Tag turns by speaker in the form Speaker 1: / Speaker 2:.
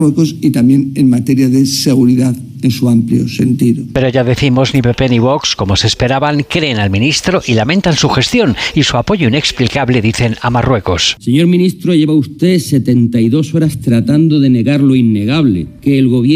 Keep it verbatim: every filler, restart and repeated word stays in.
Speaker 1: y también en materia de seguridad en su amplio sentido.
Speaker 2: Pero ya decimos, ni P P ni Vox, como se esperaban, creen al ministro y lamentan su gestión y su apoyo inexplicable, dicen, a Marruecos.
Speaker 3: Señor ministro, lleva usted setenta y dos horas tratando de negar lo innegable, que el gobierno